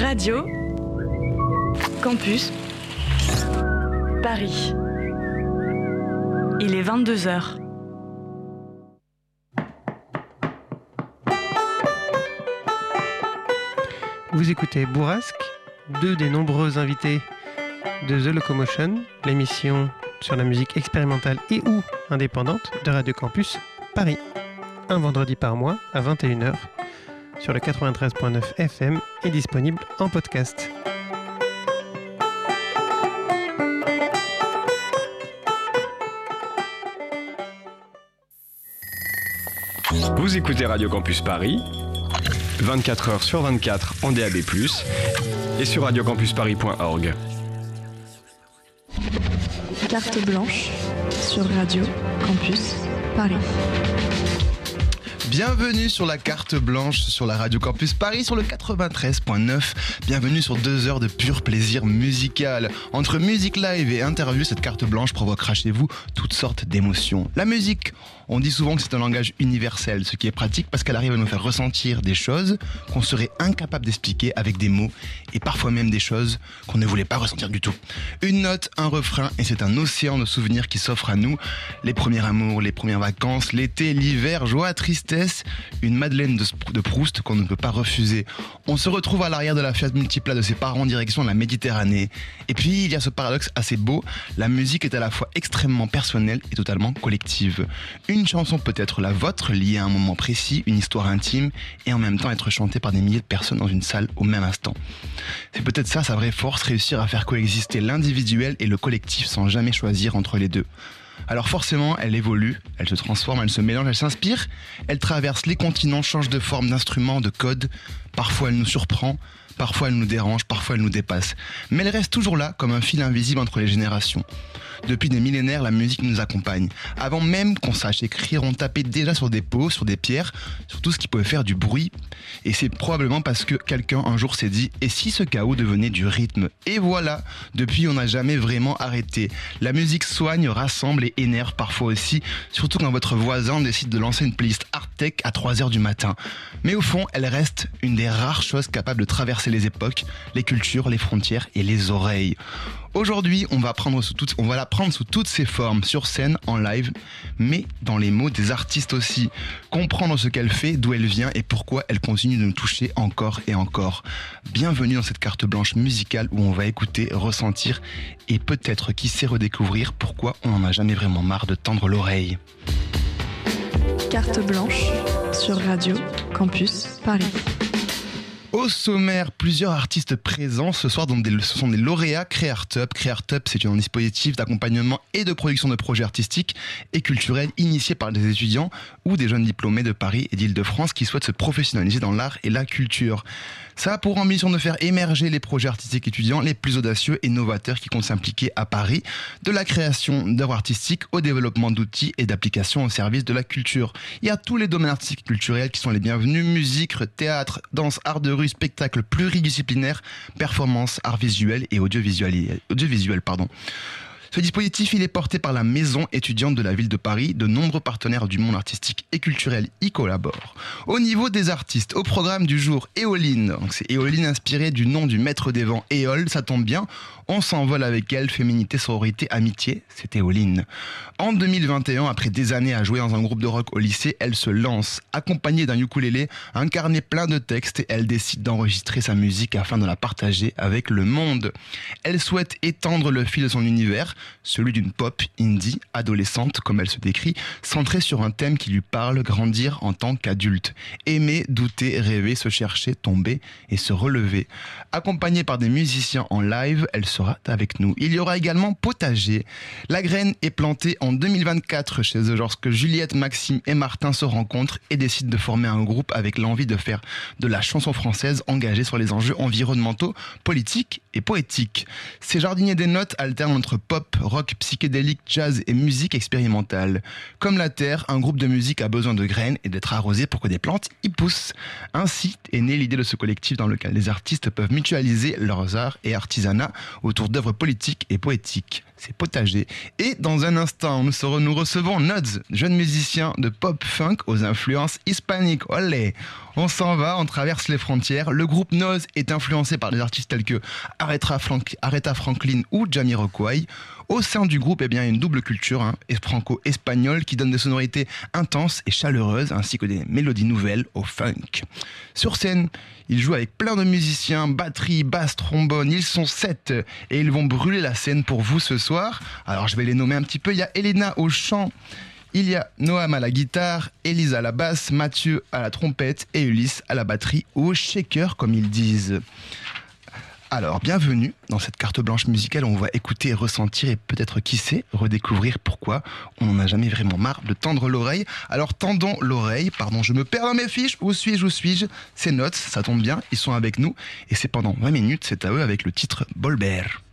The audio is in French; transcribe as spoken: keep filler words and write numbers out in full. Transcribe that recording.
Radio Campus Paris. Il est vingt-deux heures. Vous écoutez Bourrasque, deux des nombreux invités de The Locomotion, l'émission sur la musique expérimentale et ou indépendante de Radio Campus Paris. Un vendredi par mois à vingt et une heures sur le quatre-vingt-treize virgule neuf F M et disponible en podcast. Vous écoutez Radio Campus Paris, vingt-quatre heures sur vingt-quatre en D A B plus, et sur radio campus paris point org. Carte blanche sur Radio Campus Paris. Bienvenue sur la carte blanche sur la Radio Campus Paris sur le quatre-vingt-treize virgule neuf. Bienvenue sur deux heures de pur plaisir musical. Entre musique live et interview, cette carte blanche provoquera chez vous toutes sortes d'émotions. La musique, on dit souvent que c'est un langage universel, ce qui est pratique parce qu'elle arrive à nous faire ressentir des choses qu'on serait incapable d'expliquer avec des mots et parfois même des choses qu'on ne voulait pas ressentir du tout. Une note, un refrain et c'est un océan de souvenirs qui s'offre à nous. Les premiers amours, les premières vacances, l'été, l'hiver, joie, tristesse, une Madeleine de, de Proust qu'on ne peut pas refuser. On se retrouve à l'arrière de la Fiat Multipla de ses parents en direction de la Méditerranée. Et puis il y a ce paradoxe assez beau, la musique est à la fois extrêmement personnelle et totalement collective. Une chanson peut être la vôtre, liée à un moment précis, une histoire intime, et en même temps être chantée par des milliers de personnes dans une salle au même instant. C'est peut-être ça sa vraie force, réussir à faire coexister l'individuel et le collectif sans jamais choisir entre les deux. Alors forcément, elle évolue, elle se transforme, elle se mélange, elle s'inspire, elle traverse les continents, change de forme, d'instrument, de code. Parfois elle nous surprend, parfois elle nous dérange, parfois elle nous dépasse. Mais elle reste toujours là, comme un fil invisible entre les générations. Depuis des millénaires, la musique nous accompagne. Avant même qu'on sache écrire, on tapait déjà sur des pots, sur des pierres, sur tout ce qui pouvait faire du bruit. Et c'est probablement parce que quelqu'un un jour s'est dit « Et si ce chaos devenait du rythme ?» Et voilà, depuis on n'a jamais vraiment arrêté. La musique soigne, rassemble et énerve parfois aussi, surtout quand votre voisin décide de lancer une playlist hard tech à trois heures du matin. Mais au fond, elle reste une des rares choses capables de traverser les époques, les cultures, les frontières et les oreilles. Aujourd'hui, on va, prendre sous toutes, on va la prendre sous toutes ses formes, sur scène, en live, mais dans les mots des artistes aussi. Comprendre ce qu'elle fait, d'où elle vient et pourquoi elle continue de nous toucher encore et encore. Bienvenue dans cette carte blanche musicale où on va écouter, ressentir et peut-être, qui sait, redécouvrir pourquoi on n'en a jamais vraiment marre de tendre l'oreille. Carte blanche sur Radio Campus Paris. Au sommaire, plusieurs artistes présents ce soir, donc des, ce sont des lauréats Créartup. Créartup, c'est un dispositif d'accompagnement et de production de projets artistiques et culturels initié par des étudiants ou des jeunes diplômés de Paris et d'Île-de-France qui souhaitent se professionnaliser dans l'art et la culture. Ça a pour ambition de faire émerger les projets artistiques étudiants les plus audacieux et novateurs qui comptent s'impliquer à Paris, de la création d'œuvres artistiques au développement d'outils et d'applications au service de la culture. Il y a tous les domaines artistiques et culturels qui sont les bienvenus, musique, théâtre, danse, art de rue, spectacle pluridisciplinaire, performance, art visuel et audiovisuel, audiovisuel pardon. Ce dispositif, il est porté par la maison étudiante de la ville de Paris. De nombreux partenaires du monde artistique et culturel y collaborent. Au niveau des artistes, au programme du jour, Éoline. Donc c'est Éoline inspirée du nom du maître des vents, Éole, ça tombe bien. On s'envole avec elle, féminité, sororité, amitié, c'est Éoline. En deux mille vingt et un, après des années à jouer dans un groupe de rock au lycée, elle se lance. Accompagnée d'un ukulélé, un carnet plein de textes, et elle décide d'enregistrer sa musique afin de la partager avec le monde. Elle souhaite étendre le fil de son univers, celui d'une pop indie, adolescente comme elle se décrit, centrée sur un thème qui lui parle, grandir en tant qu'adulte. Aimer, douter, rêver, se chercher, tomber et se relever. Accompagnée par des musiciens en live, elle sera avec nous. Il y aura également Potager. La graine est plantée en deux mille vingt-quatre chez eux lorsque Juliette, Maxime et Martin se rencontrent et décident de former un groupe avec l'envie de faire de la chanson française engagée sur les enjeux environnementaux, politiques et poétiques. Ces jardiniers des notes alternent entre pop, rock, psychédélique, jazz et musique expérimentale. Comme la terre, un groupe de musique a besoin de graines et d'être arrosé pour que des plantes y poussent. Ainsi est née l'idée de ce collectif dans lequel les artistes peuvent mutualiser leurs arts et artisanat autour d'œuvres politiques et poétiques. c'est potager. Et dans un instant, nous, serons, nous recevons Nods, jeune musicien de pop-funk aux influences hispaniques. Olé! On s'en va, on traverse les frontières. Le groupe Nods est influencé par des artistes tels que Aretha, Frank, Aretha Franklin ou Jamiroquai. Au sein du groupe, eh bien, il y a une double culture hein, franco-espagnole qui donne des sonorités intenses et chaleureuses ainsi que des mélodies nouvelles au funk. Sur scène, ils jouent avec plein de musiciens, batterie, basse, trombone. Ils sont sept et ils vont brûler la scène pour vous ce soir. Alors je vais les nommer un petit peu. Il y a Elena au chant. Il y a Noam à la guitare, Elisa à la basse, Mathieu à la trompette et Ulysse à la batterie ou au shaker comme ils disent. Alors, bienvenue dans cette carte blanche musicale où on va écouter et ressentir et peut-être, qui sait, redécouvrir pourquoi on n'en a jamais vraiment marre de tendre l'oreille. Alors, tendons l'oreille, pardon, je me perds dans mes fiches, où suis-je, où suis-je? C'est Nods, ça tombe bien, ils sont avec nous et c'est pendant vingt minutes, c'est à eux avec le titre Bolber.